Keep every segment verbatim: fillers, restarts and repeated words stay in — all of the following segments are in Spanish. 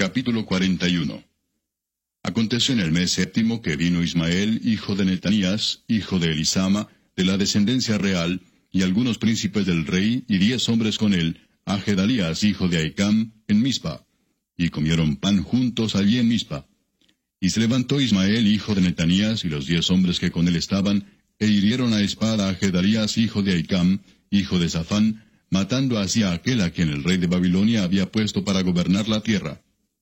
Capítulo cuarenta y uno. Aconteció en el mes séptimo que vino Ismael, hijo de Netanías, hijo de Elisama, de la descendencia real, y algunos príncipes del rey, y diez hombres con él, a Gedalías, hijo de Ahicam, en Mispa. Y comieron pan juntos allí en Mispa. Y se levantó Ismael, hijo de Netanías, y los diez hombres que con él estaban, e hirieron a espada a Gedalías, hijo de Ahicam, hijo de Safán, matando así a aquel a quien el rey de Babilonia había puesto para gobernar la tierra.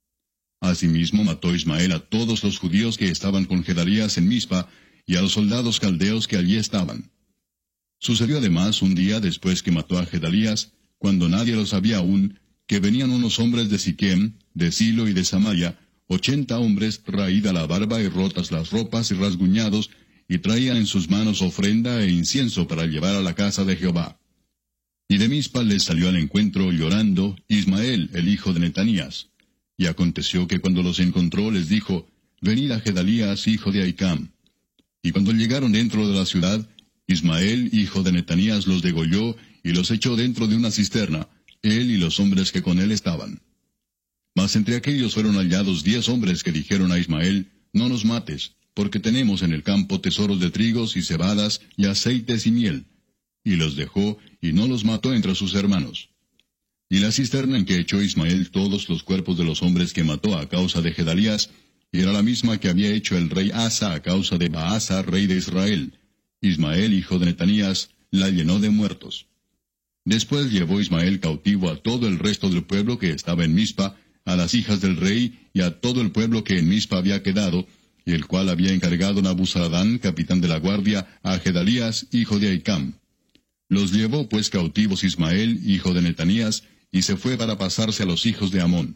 Asimismo mató Ismael a todos los judíos que estaban con Gedalías en Mispa, y a los soldados caldeos que allí estaban. Sucedió además un día después que mató a Gedalías, cuando nadie lo sabía aún, que venían unos hombres de Siquem, de Silo y de Samaria, ochenta hombres, raída la barba y rotas las ropas y rasguñados, y traían en sus manos ofrenda e incienso para llevar a la casa de Jehová. Y de Mispa les salió al encuentro llorando Ismael, el hijo de Netanías. Y aconteció que cuando los encontró les dijo, Venid a Gedalías, hijo de Ahicam. Y cuando llegaron dentro de la ciudad, Ismael, hijo de Netanías, los degolló y los echó dentro de una cisterna, él y los hombres que con él estaban. Mas entre aquellos fueron hallados diez hombres que dijeron a Ismael, No nos mates, porque tenemos en el campo tesoros de trigos y cebadas y aceites y miel. Y los dejó, y no los mató entre sus hermanos. Y la cisterna en que echó Ismael todos los cuerpos de los hombres que mató a causa de Gedalías, era la misma que había hecho el rey Asa a causa de Baasa, rey de Israel. Ismael, hijo de Netanías, la llenó de muertos. Después llevó Ismael cautivo a todo el resto del pueblo que estaba en Mispa, a las hijas del rey, y a todo el pueblo que en Mispa había quedado, y el cual había encargado Nabuzaradán, capitán de la guardia, a Gedalías, hijo de Ahicam. Los llevó pues cautivos Ismael, hijo de Netanías, y se fue para pasarse a los hijos de Amón.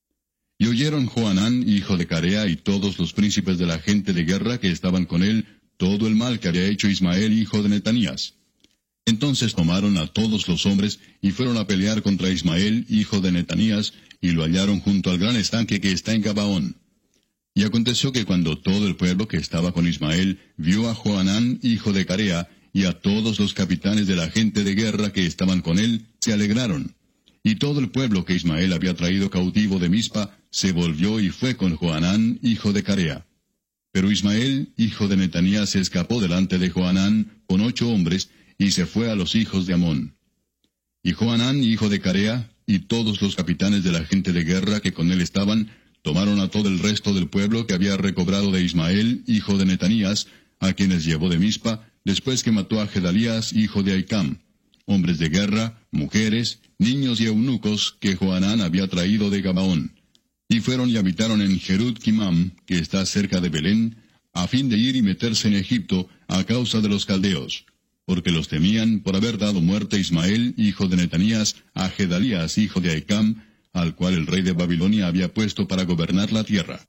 Y oyeron Johanán, hijo de Carea, y todos los príncipes de la gente de guerra que estaban con él, todo el mal que había hecho Ismael, hijo de Netanías. Entonces tomaron a todos los hombres, y fueron a pelear contra Ismael, hijo de Netanías, y lo hallaron junto al gran estanque que está en Gabaón. Y aconteció que cuando todo el pueblo que estaba con Ismael vio a Johanán, hijo de Carea, y a todos los capitanes de la gente de guerra que estaban con él, se alegraron. Y todo el pueblo que Ismael había traído cautivo de Mispa, se volvió y fue con Johanán, hijo de Carea. Pero Ismael, hijo de Netanías, se escapó delante de Johanán con ocho hombres, y se fue a los hijos de Amón. Y Johanán, hijo de Carea, y todos los capitanes de la gente de guerra que con él estaban, tomaron a todo el resto del pueblo que había recobrado de Ismael, hijo de Netanías, a quienes llevó de Mispa, después que mató a Gedalías, hijo de Ahicam, hombres de guerra, mujeres, niños y eunucos que Johanán había traído de Gabaón. Y fueron y habitaron en Jerut Kimam, que está cerca de Belén, a fin de ir y meterse en Egipto a causa de los caldeos, porque los temían por haber dado muerte a Ismael, hijo de Netanías, a Gedalías, hijo de Ahicam, al cual el rey de Babilonia había puesto para gobernar la tierra.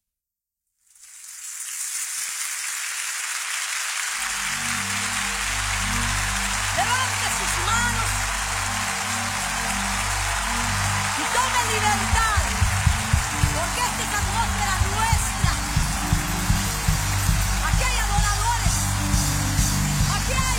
Levante sus manos y tome libertad.